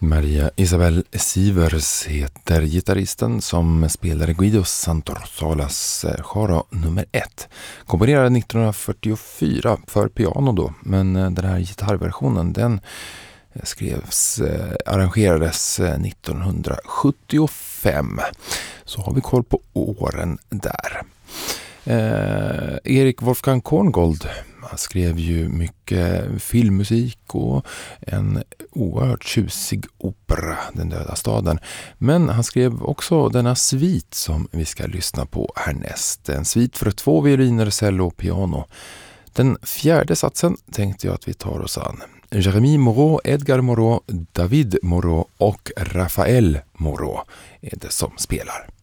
Maria Isabel Sivers heter gitarristen som spelade Guido Santorsolas Choro nummer 1. Komponerad 1944 för piano då, men den här gitarrversionen den arrangerades 1975. Så har vi koll på åren där. Erik Wolfgang Korngold skrev ju mycket filmmusik och en oerhört tjusig opera, Den döda staden. Men han skrev också denna svit som vi ska lyssna på härnäst. En svit för 2 violiner, cello och piano. Den fjärde satsen tänkte jag att vi tar oss an. Jérémy Moreau, Edgar Moreau, David Moreau och Raphael Moreau är det som spelar.